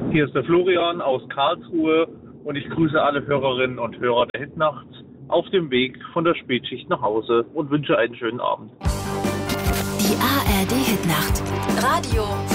Hier ist der Florian aus Karlsruhe und ich grüße alle Hörerinnen und Hörer der Hitnacht auf dem Weg von der Spätschicht nach Hause und wünsche einen schönen Abend. Die ARD Hitnacht. Radio